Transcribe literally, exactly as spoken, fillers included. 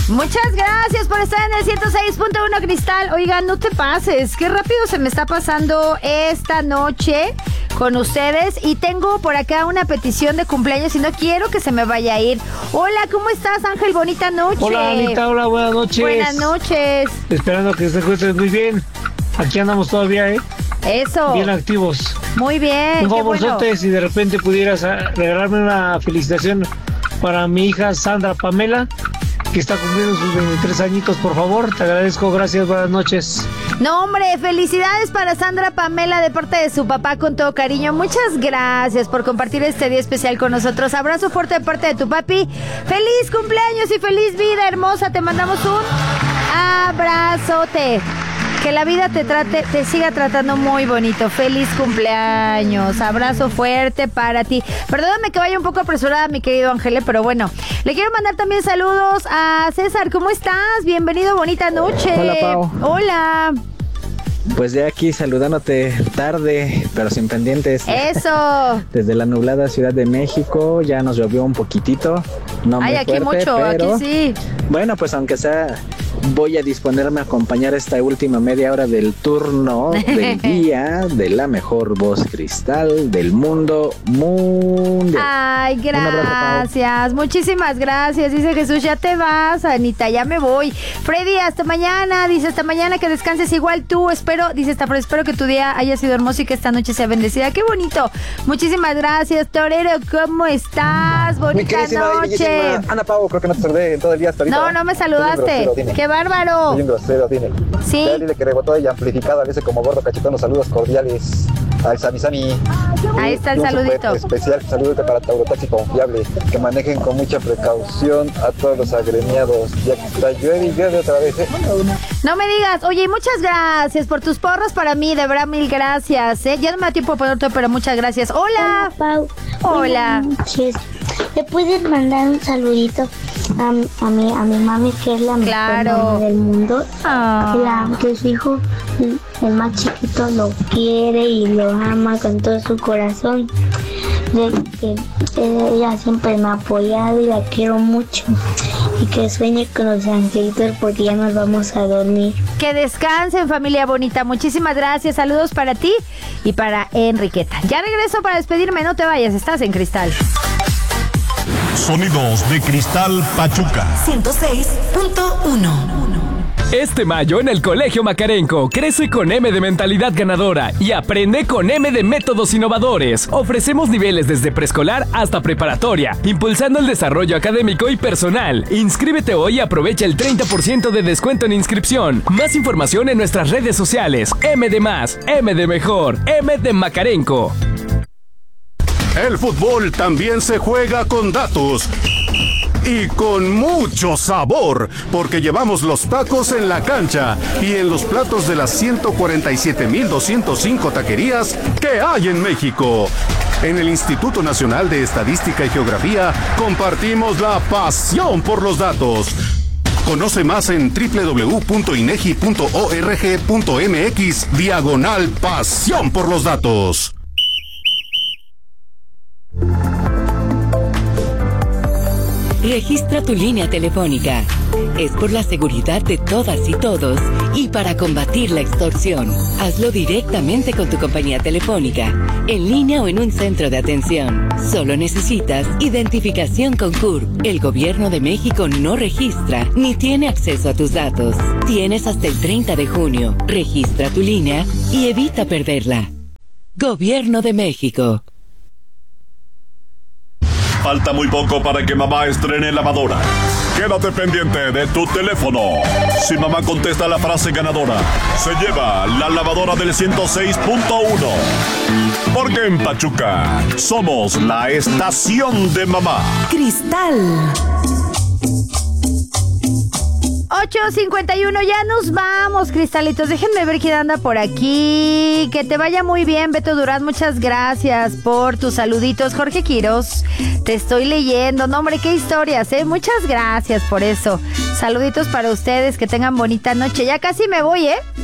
Muchas gracias por estar en el ciento seis punto uno Cristal. Oigan, no te pases, qué rápido se me está pasando esta noche con ustedes. Y tengo por acá una petición de cumpleaños y no quiero que se me vaya a ir. Hola, ¿cómo estás, Ángel? Bonita noche. Hola, Anita, hola, buenas noches. Buenas noches. Esperando que se encuentres muy bien. Aquí andamos todavía, ¿eh? Eso. Bien activos. Muy bien. Un qué favorzote, bueno. si de repente pudieras regalarme una felicitación para mi hija Sandra Pamela, que está cumpliendo sus veintitrés añitos, por favor. Te agradezco, gracias, buenas noches. No, hombre, felicidades para Sandra Pamela de parte de su papá con todo cariño. Muchas gracias por compartir este día especial con nosotros. Abrazo fuerte de parte de tu papi. Feliz cumpleaños y feliz vida, hermosa. Te mandamos un abrazote. Que la vida te trate, te siga tratando muy bonito. Feliz cumpleaños. Abrazo fuerte para ti. Perdóname que vaya un poco apresurada, mi querido Ángel, pero bueno. Le quiero mandar también saludos a César. ¿Cómo estás? Bienvenido, bonita noche. Hola, Pau. Hola. Pues de aquí saludándote tarde, pero sin pendientes. Eso. Desde la nublada Ciudad de México, ya nos llovió un poquitito. No muy Ay, aquí fuerte, mucho, pero aquí sí. bueno, pues aunque sea, voy a disponerme a acompañar esta última media hora del turno del día de la mejor voz cristal del mundo mundial. Ay, Un abrazo, gracias. Muchísimas gracias. Dice Jesús, ya te vas, Anita, ya me voy. Freddy, hasta mañana. Dice, hasta mañana, que descanses igual tú. Espero, dice, hasta, pero espero que tu día haya sido hermoso y que esta noche sea bendecida. Qué bonito. Muchísimas gracias, Torero. ¿Cómo estás? Bonita noche. Ana Pau, creo que no te saludé en todo el día hasta ahorita. No, no me saludaste. Qué bárbaro. Soy un grosero, dime. Sí. Ya dile que rebotó y amplificado, a veces como gordo cachetón, los saludos cordiales al Sami Sami. Ahí está el Y un saludito. súper especial saludo para Taurotaxi Confiable, que manejen con mucha precaución a todos los agremiados, ya que está llueve y llueve otra vez, ¿eh? No me digas, oye, y muchas gracias por tus porros para mí, de verdad, mil gracias, ¿eh? Ya no me da tiempo de ponerte, pero muchas gracias. Hola. Hola, Pau. Hola. Buenas noches. ¿Le puedes mandar un saludito a, a, mi, a mi mami, que es la Claro. mejor mamá del mundo? Ah. La, que su hijo, el más chiquito, lo quiere y lo ama con todo su corazón. De que ella siempre me ha apoyado y la quiero mucho. Y que sueñe con los angelitos porque ya nos vamos a dormir. Que descansen, familia bonita. Muchísimas gracias. Saludos para ti y para Enriqueta. Ya regreso para despedirme. No te vayas. Estás en Cristal. Sonidos de Cristal Pachuca. ciento seis punto uno. Este mayo en el Colegio Macarenco, crece con M de mentalidad ganadora y aprende con M de métodos innovadores. Ofrecemos niveles desde preescolar hasta preparatoria, impulsando el desarrollo académico y personal. Inscríbete hoy y aprovecha el treinta por ciento de descuento en inscripción. Más información en nuestras redes sociales. M de más, M de mejor, M de Macarenco. El fútbol también se juega con datos. Y con mucho sabor, porque llevamos los tacos en la cancha y en los platos de las ciento cuarenta y siete mil doscientos cinco taquerías que hay en México. En el Instituto Nacional de Estadística y Geografía compartimos la pasión por los datos. Conoce más en doble u doble u doble u punto inegi punto org punto mx diagonal pasión por los datos. Registra tu línea telefónica. Es por la seguridad de todas y todos y para combatir la extorsión. Hazlo directamente con tu compañía telefónica, en línea o en un centro de atención. Solo necesitas identificación con C U R P. El Gobierno de México no registra ni tiene acceso a tus datos. Tienes hasta el treinta de junio. Registra tu línea y evita perderla. Gobierno de México. Falta muy poco para que mamá estrene lavadora. Quédate pendiente de tu teléfono. Si mamá contesta la frase ganadora, se lleva la lavadora del ciento seis punto uno. Porque en Pachuca somos la estación de mamá. Cristal. ocho cincuenta y uno, ya nos vamos, cristalitos. Déjenme ver quién anda por aquí. Que te vaya muy bien, Beto Durán. Muchas gracias por tus saluditos. Jorge Quiroz, te estoy leyendo. No, hombre, qué historias, ¿eh? Muchas gracias por eso. Saluditos para ustedes, que tengan bonita noche. Ya casi me voy, ¿eh?